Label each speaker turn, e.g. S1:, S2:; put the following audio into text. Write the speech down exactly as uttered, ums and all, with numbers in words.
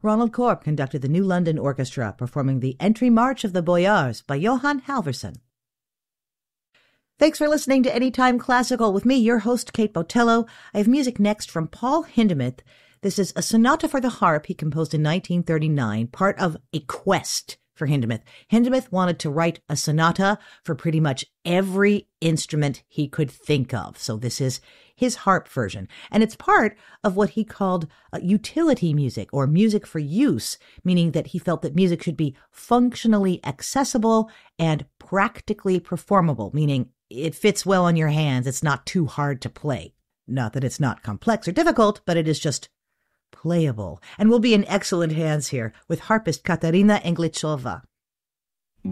S1: Ronald Korb conducted the New London Orchestra, performing the Entry March of the Boyars by Johann Halvorsen. Thanks for listening to Anytime Classical with me, your host, Kate Botello. I have music next from Paul Hindemith. This is a sonata for the harp he composed in nineteen thirty-nine, part of a quest for Hindemith. Hindemith wanted to write a sonata for pretty much every instrument he could think of. So this is his harp version. And it's part of what he called uh, utility music, or music for use, meaning that he felt that music should be functionally accessible and practically performable, meaning it fits well on your hands. It's not too hard to play. Not that it's not complex or difficult, but it is just playable. And we'll be in excellent hands here with harpist Katarina Englichova.